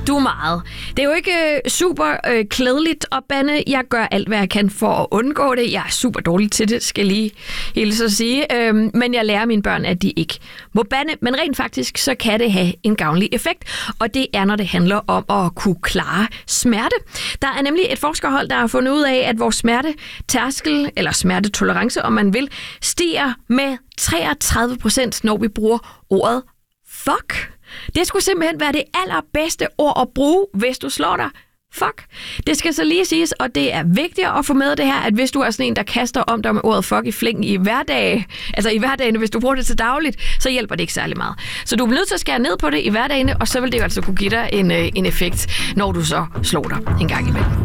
Du er meget. Det er jo ikke super klædeligt at bande. Jeg gør alt, hvad jeg kan for at undgå det. Jeg er super dårlig til det, skal lige hilse at sige. Men jeg lærer mine børn, at de ikke må bande. Men rent faktisk, så kan det have en gavnlig effekt. Og det er, når det handler om at kunne klare smerte. Der er nemlig et forskerhold, der har fundet ud af, at vores smertetærskel, eller smertetolerance, om man vil, stiger med 33%, når vi bruger ordet fuck. Det skulle simpelthen være det allerbedste ord at bruge, hvis du slår dig. Fuck. Det skal så lige siges, og det er vigtigt at få med det her, at hvis du er sådan en, der kaster om dig med ordet fuck i flæng i hverdagen, altså i hverdagen, hvis du bruger det til dagligt, så hjælper det ikke særlig meget. Så du er nødt til at skære ned på det i hverdagen, og så vil det jo altså kunne give dig en effekt, når du så slår dig en gang imellem.